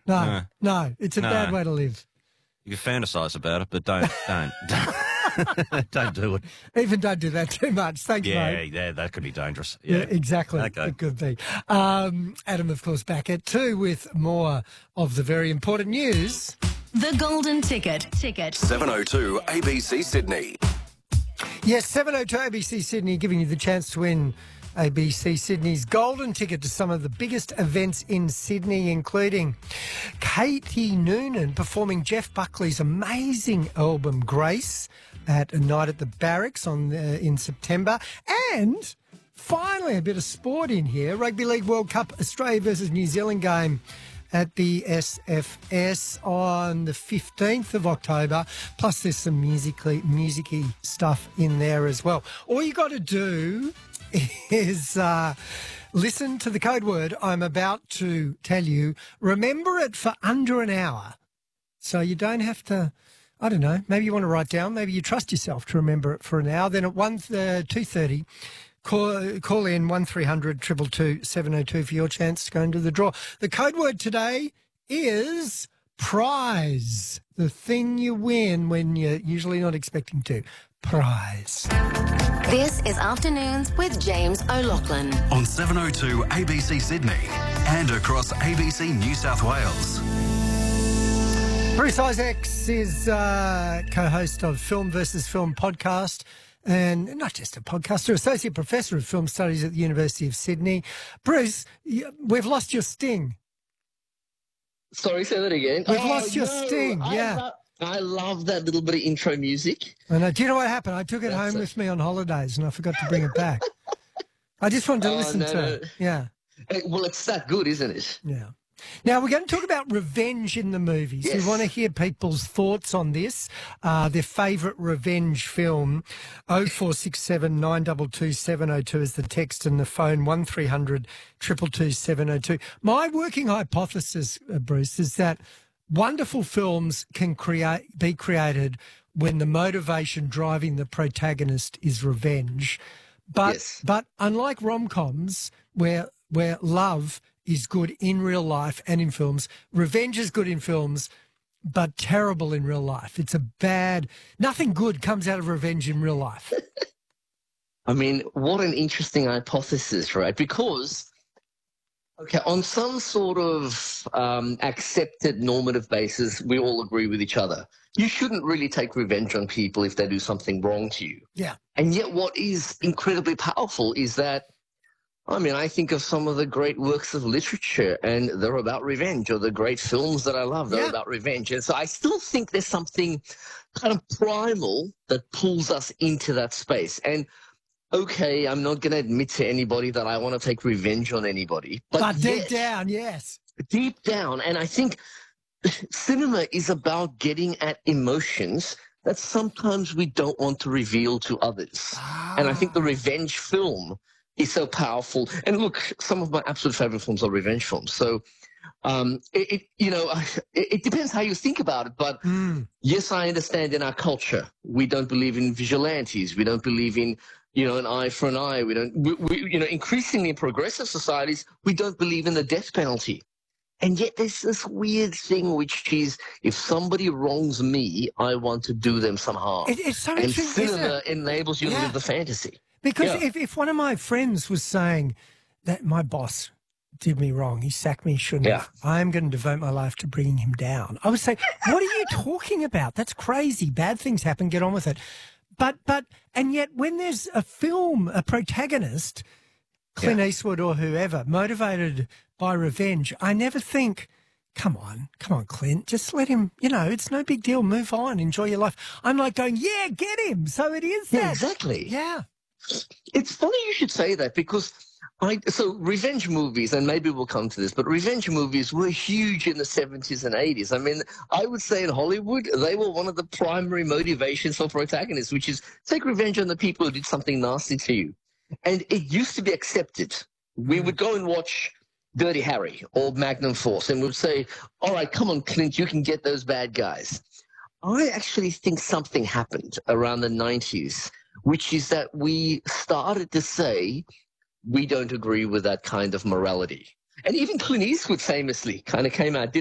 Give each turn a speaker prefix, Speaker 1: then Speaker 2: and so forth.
Speaker 1: No. It's a bad way to live.
Speaker 2: You can fantasise about it, but don't do it.
Speaker 1: Even don't do that too much. Thanks, mate.
Speaker 2: Yeah, that could be dangerous.
Speaker 1: Yeah, exactly.
Speaker 2: Okay.
Speaker 1: It could be. Adam, of course, back at 2 with more of the very important news.
Speaker 3: The Golden Ticket.
Speaker 4: 702 ABC Sydney.
Speaker 1: Yes, 702 ABC Sydney giving you the chance to win ABC Sydney's golden ticket to some of the biggest events in Sydney, including Katie Noonan performing Jeff Buckley's amazing album Grace at a night at the Barracks in September. And finally, a bit of sport in here. Rugby League World Cup Australia versus New Zealand game at the SFS on the 15th of October. Plus, there's some musicy stuff in there as well. All you got to do is listen to the code word I'm about to tell you. Remember it for under an hour. So you don't have to, I don't know, maybe you want to write down, maybe you trust yourself to remember it for an hour. Then at 2:30, call in 1300 222 702 for your chance to go into the draw. The code word today is prize. The thing you win when you're usually not expecting to. Prize.
Speaker 3: This is Afternoons with James O'Loughlin.
Speaker 4: On 702 ABC Sydney and across ABC New South Wales.
Speaker 1: Bruce Isaacs is co-host of Film versus Film podcast, and not just a podcaster, Associate Professor of Film Studies at the University of Sydney. Bruce, we've lost your sting.
Speaker 5: Sorry, say that again.
Speaker 1: We've lost your sting, yeah.
Speaker 5: I love that little bit of intro music.
Speaker 1: And do you know what happened? I took it home with me on holidays and I forgot to bring it back. I just wanted to listen to it. Yeah.
Speaker 5: Well, it's that good, isn't it?
Speaker 1: Yeah. Now, we're going to talk about revenge in the movies.
Speaker 5: Yes.
Speaker 1: We want to hear people's thoughts on this, their favourite revenge film. 0467 922 702 is the text, and the phone 1300 222 702. My working hypothesis, Bruce, is that wonderful films can be created when the motivation driving the protagonist is revenge. But unlike rom-coms, where love is good in real life and in films, revenge is good in films, but terrible in real life. It's nothing good comes out of revenge in real life.
Speaker 5: I mean, what an interesting hypothesis, right? Because, okay, on some sort of accepted normative basis, we all agree with each other. You shouldn't really take revenge on people if they do something wrong to you.
Speaker 1: Yeah.
Speaker 5: And yet what is incredibly powerful is that, I mean, I think of some of the great works of literature and they're about revenge, or the great films that I love, they're about revenge. And so I still think there's something kind of primal that pulls us into that space. And okay, I'm not going to admit to anybody that I want to take revenge on anybody. But
Speaker 1: deep down, yes.
Speaker 5: Deep down. And I think cinema is about getting at emotions that sometimes we don't want to reveal to others. And I think the revenge film is so powerful. And look, some of my absolute favorite films are revenge films. So it depends how you think about it. But yes, I understand in our culture, we don't believe in vigilantes. We don't believe in, an eye for an eye. Increasingly in progressive societies, we don't believe in the death penalty. And yet there's this weird thing, which is if somebody wrongs me, I want to do them some harm.
Speaker 1: It's so
Speaker 5: and
Speaker 1: interesting,
Speaker 5: cinema enables you to live the fantasy.
Speaker 1: Because if one of my friends was saying that my boss did me wrong, he sacked me, shouldn't have, I'm going to devote my life to bringing him down, I would say, what are you talking about? That's crazy. Bad things happen. Get on with it. And yet when there's a film, a protagonist, Clint Eastwood or whoever, motivated by revenge, I never think, come on, Clint, just let him, it's no big deal. Move on. Enjoy your life. I'm like going, yeah, get him. So it is that.
Speaker 5: Yeah, exactly.
Speaker 1: Yeah.
Speaker 5: It's funny you should say that, because so revenge movies, and maybe we'll come to this, but revenge movies were huge in the 70s and 80s. I mean, I would say in Hollywood, they were one of the primary motivations for protagonists, which is take revenge on the people who did something nasty to you. And it used to be accepted. We would go and watch Dirty Harry or Magnum Force, and we'd say, all right, come on, Clint, you can get those bad guys. I actually think something happened around the 90s, which is that we started to say we don't agree with that kind of morality. And even Clint Eastwood famously kind of came out,